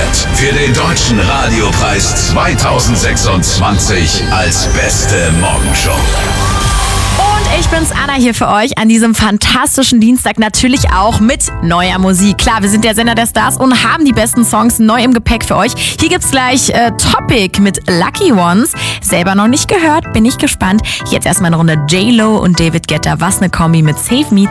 für den Deutschen Radiopreis 2026 als beste Morgenshow. Und ich bin's, Anna, hier für euch an diesem fantastischen Dienstag, natürlich auch mit neuer Musik. Klar, wir sind der Sender der Stars und haben die besten Songs neu im Gepäck für euch. Hier gibt's gleich Topic mit Lucky Ones. Selber noch nicht gehört, bin ich gespannt. Jetzt erstmal eine Runde J-Lo und David Guetta. Was eine Kombi mit Save Me